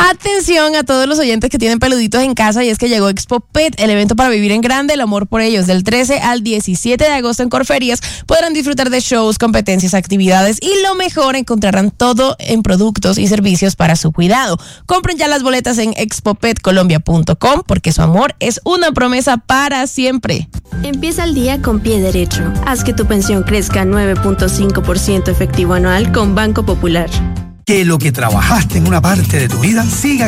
Atención a todos los oyentes que tienen peluditos en casa, y es que llegó Expo Pet, el evento para vivir en grande el amor por ellos. Del 13 al 17 de agosto en Corferias podrán disfrutar de shows, competencias, actividades y lo mejor, encontrarán todo en productos y servicios para su cuidado. Compren ya las boletas en expopetcolombia.com porque su amor es una promesa para siempre. Empieza el día con pie derecho. Haz que tu pensión crezca 9.5% efectivo anual con Banco Popular. Que lo que trabajaste en una parte de tu vida siga